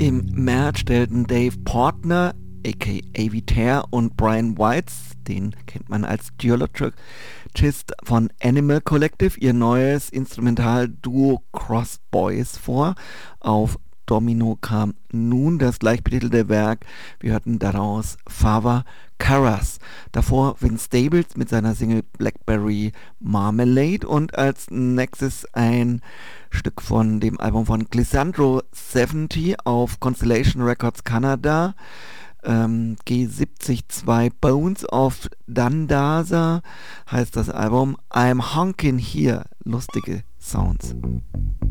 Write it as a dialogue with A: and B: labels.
A: Im März stellten Dave Portner, aka Vitaire, und Brian Weitz, den kennt man als Geologist von Animal Collective, ihr neues Instrumentalduo Cross Boys vor. Auf Domino kam nun das gleichbetitelte Werk, wir hörten daraus Fava Caras. Davor Vince Staples mit seiner Single Blackberry Marmalade und als nächstes ein Stück von dem Album von Glissandro 70 auf Constellation Records Canada. G72 Bones of Dandasa heißt das Album. I'm Honkin' Here. Lustige Sounds.